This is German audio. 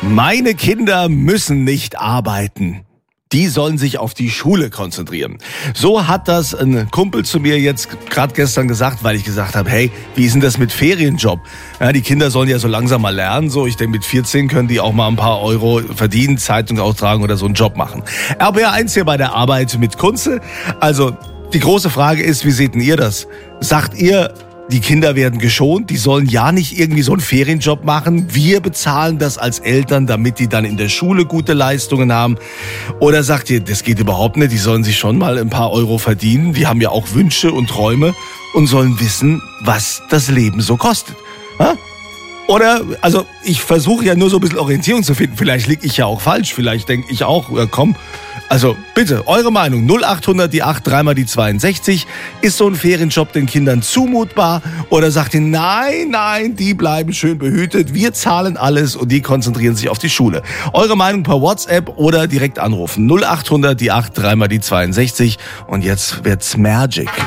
Meine Kinder müssen nicht arbeiten. Die sollen sich auf die Schule konzentrieren. So hat das ein Kumpel zu mir jetzt gerade gestern gesagt, weil ich gesagt habe, hey, wie ist denn das mit Ferienjob? Ja, die Kinder sollen ja so langsam mal lernen. So, ich denke, mit 14 können die auch mal ein paar Euro verdienen, Zeitung austragen oder so einen Job machen. RBR1 hier bei der Arbeit mit Kunze. Also, die große Frage ist, wie seht denn ihr das? Sagt ihr, die Kinder werden geschont, die sollen ja nicht irgendwie so einen Ferienjob machen. Wir bezahlen das als Eltern, damit die dann in der Schule gute Leistungen haben. Oder sagt ihr, das geht überhaupt nicht, die sollen sich schon mal ein paar Euro verdienen. Die haben ja auch Wünsche und Träume und sollen wissen, was das Leben so kostet. Ha? Oder, also ich versuche ja nur so ein bisschen Orientierung zu finden. Vielleicht liege ich ja auch falsch, vielleicht denke ich auch, komm. Also bitte, eure Meinung, 0800 die 8, 3 mal die 62. Ist so ein Ferienjob den Kindern zumutbar? Oder sagt ihr, nein, die bleiben schön behütet, wir zahlen alles und die konzentrieren sich auf die Schule? Eure Meinung per WhatsApp oder direkt anrufen, 0800 die 8, 3 mal die 62. Und jetzt wird's Magic.